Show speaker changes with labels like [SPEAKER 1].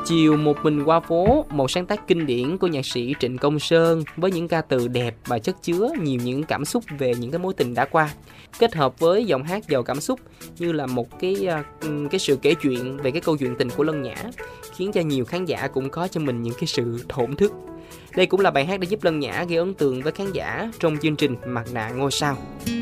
[SPEAKER 1] Chiều một mình qua phố, một sáng tác kinh điển của nhạc sĩ Trịnh Công Sơn với những ca từ đẹp và chất chứa nhiều những cảm xúc về những cái mối tình đã qua, kết hợp với giọng hát giàu cảm xúc như là một cái sự kể chuyện về cái câu chuyện tình của Lân Nhã, khiến cho nhiều khán giả cũng có cho mình những cái sự thổn thức. Đây cũng là bài hát đã giúp Lân Nhã gây ấn tượng với khán giả trong chương trình Mặt nạ ngôi sao.